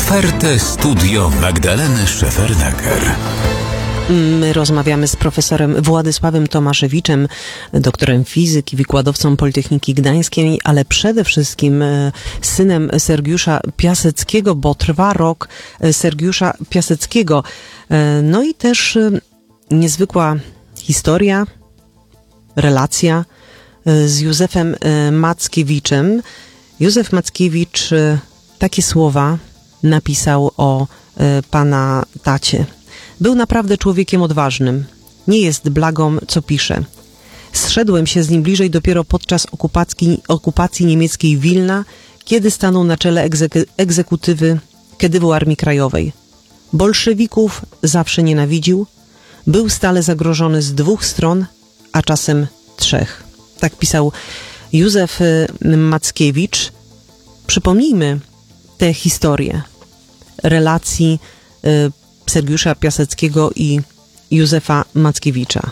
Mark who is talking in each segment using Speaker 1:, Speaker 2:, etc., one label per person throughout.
Speaker 1: Otwarte studio Magdaleny Szefernaker.
Speaker 2: My rozmawiamy z profesorem Władysławem Tomaszewiczem, doktorem fizyki, wykładowcą Politechniki Gdańskiej, ale przede wszystkim synem Sergiusza Piaseckiego, bo trwa rok Sergiusza Piaseckiego. No i też niezwykła historia, relacja z Józefem Mackiewiczem. Józef Mackiewicz takie słowa napisał o pana tacie. Był naprawdę człowiekiem odważnym. Nie jest blagą, co pisze. Zszedłem się z nim bliżej dopiero podczas okupacji niemieckiej Wilna, kiedy stanął na czele egzekutywy Kedywu Armii Krajowej. Bolszewików zawsze nienawidził. Był stale zagrożony z 2 stron, a czasem 3. Tak pisał Józef Mackiewicz. Przypomnijmy tę historię relacji Sergiusza Piaseckiego i Józefa Mackiewicza.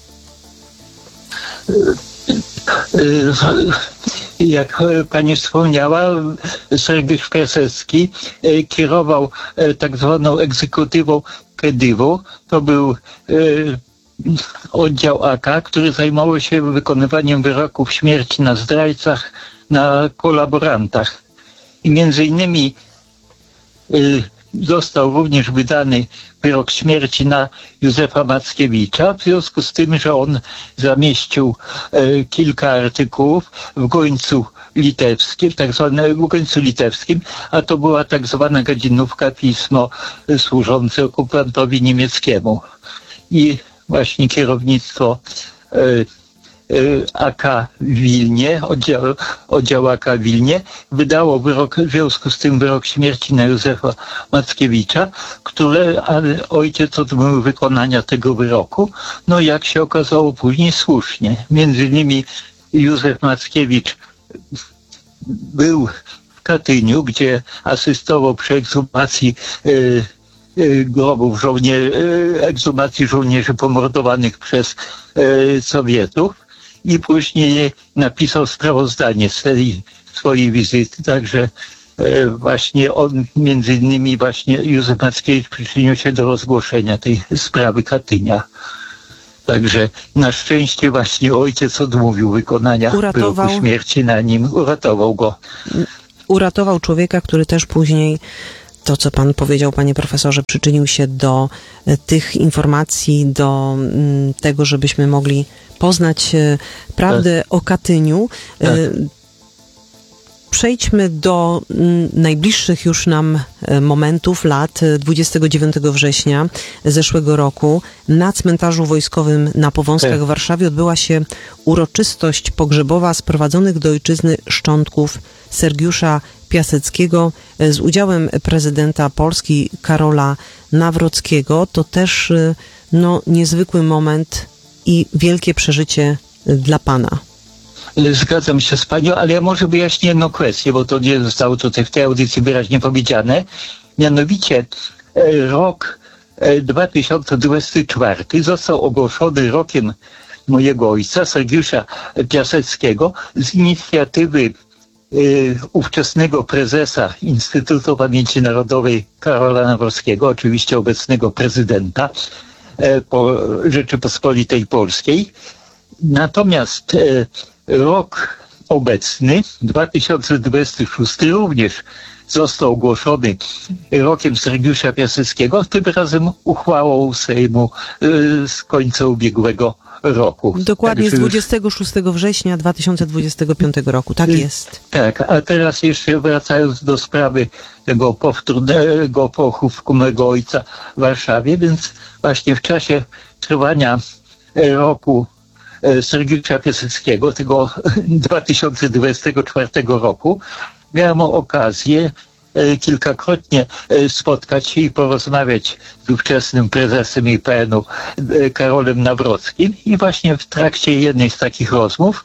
Speaker 3: Jak pani wspomniała, Sergiusz Piasecki kierował tak zwaną egzekutywą Kedywu. To był oddział AK, który zajmował się wykonywaniem wyroków śmierci na zdrajcach, na kolaborantach. I między innymi został również wydany wyrok śmierci na Józefa Mackiewicza, w związku z tym, że on zamieścił kilka artykułów w Gońcu Litewskim, tak zwane w Gońcu Litewskim, a to była tak zwana gadzinówka, pismo służące okupantowi niemieckiemu. I właśnie kierownictwo AK w Wilnie, oddział AK w Wilnie, wydało wyrok, w związku z tym wyrok śmierci na Józefa Mackiewicza, ale ojciec odmówił wykonania tego wyroku, no jak się okazało później słusznie. Między innymi Józef Mackiewicz był w Katyniu, gdzie asystował przy ekshumacji grobów ekshumacji żołnierzy pomordowanych przez Sowietów. I później napisał sprawozdanie z tej swojej wizyty, także właśnie on, między innymi właśnie Józef Mackiewicz przyczynił się do rozgłoszenia tej sprawy Katynia. Także na szczęście właśnie ojciec odmówił wykonania wyroku śmierci na nim, uratował go.
Speaker 2: Uratował człowieka, który też później, to co pan powiedział, panie profesorze, przyczynił się do tych informacji, do tego, żebyśmy mogli poznać prawdę o Katyniu. Tak. Przejdźmy do najbliższych już nam momentów, lat. 29 września zeszłego roku na cmentarzu wojskowym na Powązkach w Warszawie odbyła się uroczystość pogrzebowa sprowadzonych do ojczyzny szczątków Sergiusza Piaseckiego z udziałem prezydenta Polski Karola Nawrockiego. To też niezwykły moment i wielkie przeżycie dla pana.
Speaker 3: Zgadzam się z panią, ale ja może wyjaśnię jedną kwestię, bo to nie zostało tutaj w tej audycji wyraźnie powiedziane. Mianowicie rok 2024 został ogłoszony rokiem mojego ojca, Sergiusza Piaseckiego, z inicjatywy ówczesnego prezesa Instytutu Pamięci Narodowej Karola Nawrockiego, oczywiście obecnego prezydenta Rzeczypospolitej Polskiej. Natomiast rok obecny, 2026, również został ogłoszony rokiem Sergiusza Piaseckiego, tym razem uchwałą Sejmu z końca ubiegłego roku.
Speaker 2: Dokładnie z 26 września 2025 roku, tak jest.
Speaker 3: Tak, a teraz jeszcze wracając do sprawy tego powtórnego pochówku mego ojca w Warszawie, więc właśnie w czasie trwania roku Sergiusza Piaseckiego, tego 2024 roku, miałem okazję kilkakrotnie spotkać się i porozmawiać z ówczesnym prezesem IPN-u Karolem Nawrockim i właśnie w trakcie jednej z takich rozmów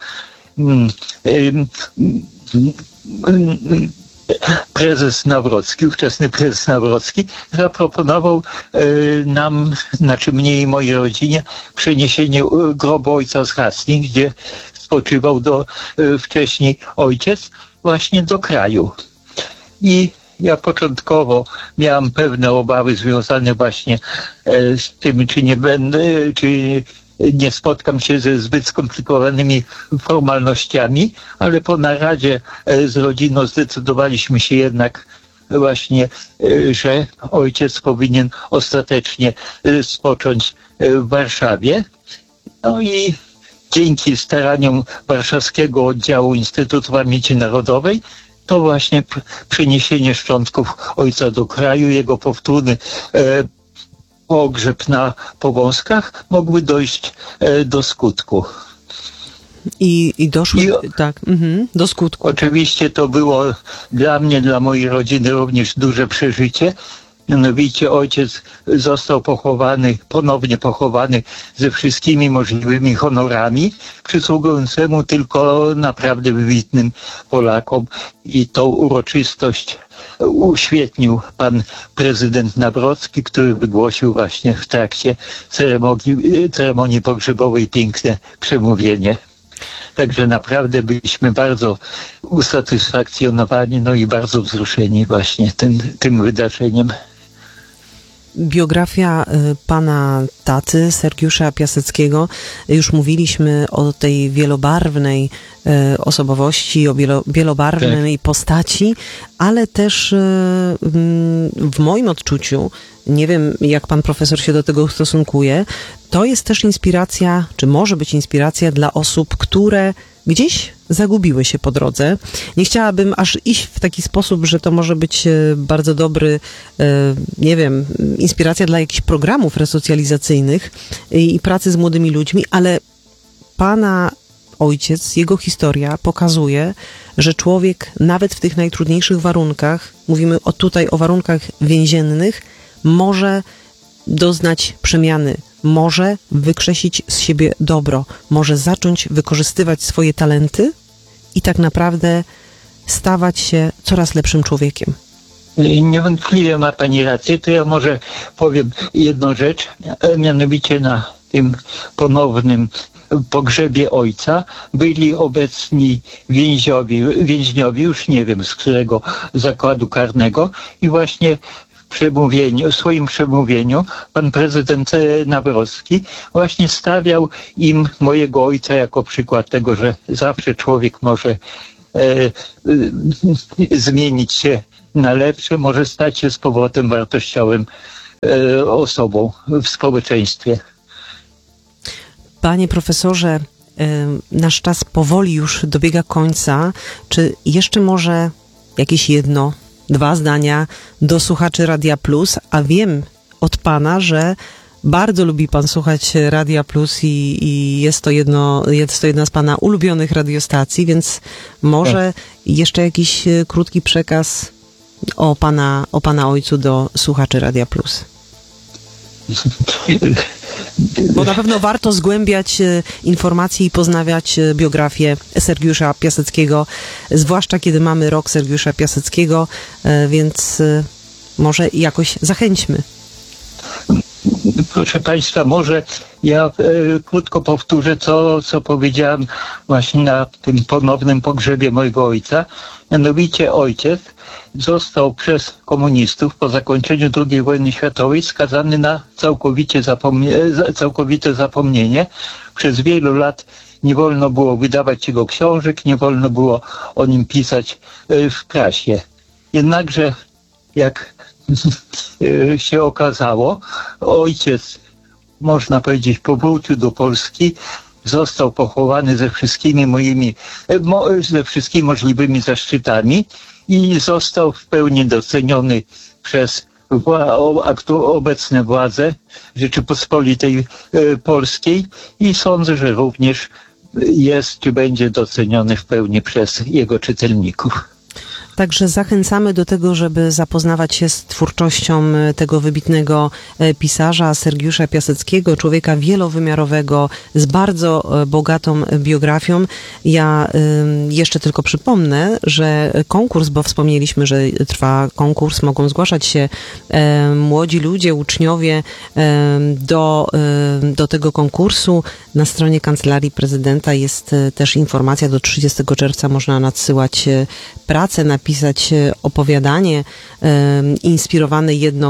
Speaker 3: ówczesny prezes Nawrocki zaproponował nam, znaczy mnie i mojej rodzinie, przeniesienie grobu ojca z Hastings, gdzie spoczywał wcześniej ojciec, właśnie do kraju. I Ja początkowo miałem pewne obawy związane właśnie z tym, czy nie będę, czy nie spotkam się ze zbyt skomplikowanymi formalnościami, ale po naradzie z rodziną zdecydowaliśmy się jednak właśnie, że ojciec powinien ostatecznie spocząć w Warszawie. No i dzięki staraniom warszawskiego oddziału Instytutu Pamięci Narodowej to właśnie przeniesienie szczątków ojca do kraju, jego powtórny pogrzeb na Powązkach mogły dojść do skutku.
Speaker 2: I doszło do skutku.
Speaker 3: Oczywiście to było dla mnie, dla mojej rodziny również duże przeżycie. Mianowicie ojciec został ponownie pochowany ze wszystkimi możliwymi honorami, przysługującemu tylko naprawdę wybitnym Polakom. I tą uroczystość uświetnił pan prezydent Nawrocki, który wygłosił właśnie w trakcie ceremonii pogrzebowej piękne przemówienie. Także naprawdę byliśmy bardzo usatysfakcjonowani, no i bardzo wzruszeni właśnie tym wydarzeniem.
Speaker 2: Biografia pana taty, Sergiusza Piaseckiego, już mówiliśmy o tej wielobarwnej osobowości, o wielobarwnej postaci, ale też w moim odczuciu, nie wiem jak pan profesor się do tego ustosunkuje, to jest też inspiracja, czy może być inspiracja dla osób, które gdzieś zagubiły się po drodze. Nie chciałabym aż iść w taki sposób, że to może być bardzo dobry, nie wiem, inspiracja dla jakichś programów resocjalizacyjnych i pracy z młodymi ludźmi, ale pana ojciec, jego historia pokazuje, że człowiek nawet w tych najtrudniejszych warunkach, mówimy tutaj o warunkach więziennych, może doznać przemiany, może wykrzesić z siebie dobro, może zacząć wykorzystywać swoje talenty i tak naprawdę stawać się coraz lepszym człowiekiem.
Speaker 3: Niewątpliwie ma pani rację, to ja może powiem jedną rzecz, mianowicie na tym ponownym pogrzebie ojca byli obecni więźniowie, już nie wiem z którego zakładu karnego i właśnie w swoim przemówieniu pan prezydent Nawrocki właśnie stawiał im mojego ojca jako przykład tego, że zawsze człowiek może zmienić się na lepsze, może stać się z powrotem wartościową osobą w społeczeństwie.
Speaker 2: Panie profesorze, nasz czas powoli już dobiega końca. Czy jeszcze może jakieś dwa zdania do słuchaczy Radia Plus, a wiem od pana, że bardzo lubi pan słuchać Radia Plus i jest to jedna z pana ulubionych radiostacji, więc może jeszcze jakiś krótki przekaz o pana ojcu do słuchaczy Radia Plus. Bo na pewno warto zgłębiać informacje i poznawać biografię Sergiusza Piaseckiego, zwłaszcza kiedy mamy rok Sergiusza Piaseckiego, więc może jakoś zachęćmy.
Speaker 3: Proszę państwa, może ja krótko powtórzę, co powiedziałem właśnie na tym ponownym pogrzebie mojego ojca. Mianowicie ojciec został przez komunistów po zakończeniu II wojny światowej skazany na całkowite zapomnienie. Przez wielu lat nie wolno było wydawać jego książek, nie wolno było o nim pisać w prasie. Jednakże, jak się okazało, ojciec, można powiedzieć, powrócił do Polski, został pochowany ze wszystkimi możliwymi zaszczytami i został w pełni doceniony przez obecne władze Rzeczypospolitej Polskiej i sądzę, że również jest czy będzie doceniony w pełni przez jego czytelników.
Speaker 2: Także zachęcamy do tego, żeby zapoznawać się z twórczością tego wybitnego pisarza Sergiusza Piaseckiego, człowieka wielowymiarowego z bardzo bogatą biografią. Ja jeszcze tylko przypomnę, że konkurs, bo wspomnieliśmy, że trwa konkurs, mogą zgłaszać się młodzi ludzie, uczniowie do tego konkursu. Na stronie Kancelarii Prezydenta jest też informacja, do 30 czerwca można nadsyłać pracę, napisać opowiadanie inspirowaną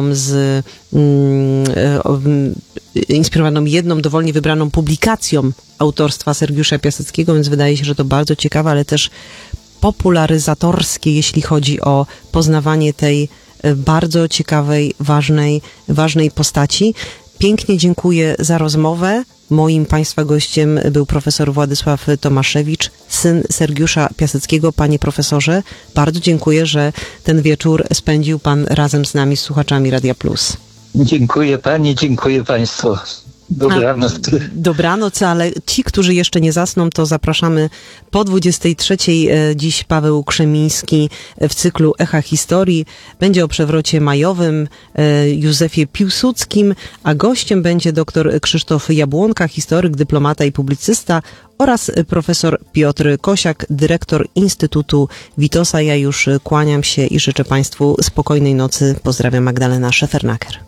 Speaker 2: jedną dowolnie wybraną publikacją autorstwa Sergiusza Piaseckiego, więc wydaje się, że to bardzo ciekawe, ale też popularyzatorskie, jeśli chodzi o poznawanie tej bardzo ciekawej, ważnej postaci. Pięknie dziękuję za rozmowę. Moim Państwa gościem był profesor Władysław Tomaszewicz, syn Sergiusza Piaseckiego. Panie profesorze, bardzo dziękuję, że ten wieczór spędził Pan razem z nami, z słuchaczami Radia Plus.
Speaker 3: Dziękuję Pani, dziękuję Państwu. Dobranoc.
Speaker 2: Dobranoc, ale ci, którzy jeszcze nie zasną, to zapraszamy po 23:00. Dziś Paweł Krzemiński w cyklu Echa Historii. Będzie o przewrocie majowym, Józefie Piłsudskim, a gościem będzie dr Krzysztof Jabłonka, historyk, dyplomata i publicysta, oraz profesor Piotr Kosiak, dyrektor Instytutu Witosa. Ja już kłaniam się i życzę Państwu spokojnej nocy. Pozdrawiam, Magdalena Szefernaker.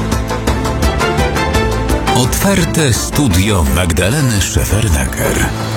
Speaker 1: Otwarte studio Magdaleny Szefernaker.